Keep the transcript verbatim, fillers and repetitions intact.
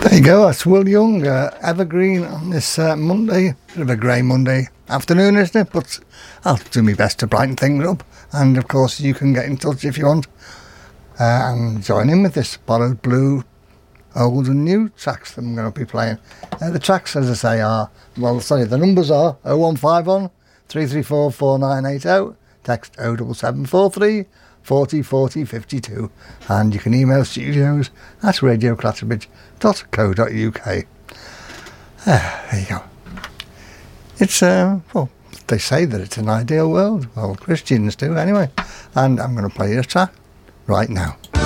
There you go, that's Will Young, uh, Evergreen on this uh, Monday. Bit of a grey Monday afternoon, isn't it? But I'll do my best to brighten things up. And of course, you can get in touch if you want uh, and join in with this Borrowed Blue old and new tracks that I'm going to be playing. Uh, the tracks, as I say, are, well, sorry, the numbers are oh one five one, three three four, four nine eight oh, text oh seven seven four three, four oh four oh five two, and you can email studios at radio clatterbridge dot co dot uk. Uh, there you go. It's, uh, well, they say that it's an ideal world. Well, Christians do anyway. And I'm going to play this track right now.